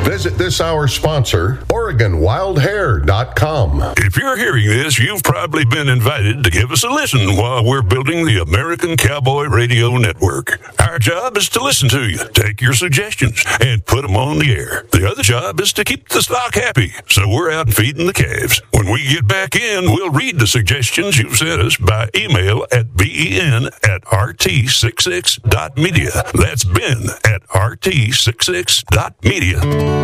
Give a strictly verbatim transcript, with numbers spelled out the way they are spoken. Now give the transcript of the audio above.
Visit this hour's sponsor, Oregon Wild Hair dot com. If you're hearing this, you've probably been invited to give us a listen while we're building the American Cowboy Radio Network. Our job is to listen to you, take your suggestions, and put them on the air. The other job is to keep the stock happy, so we're out feeding the calves. When we get back in, we'll read the suggestions you've sent us by email at ben at r t sixty-six dot media. That's Ben at r t sixty-six dot media.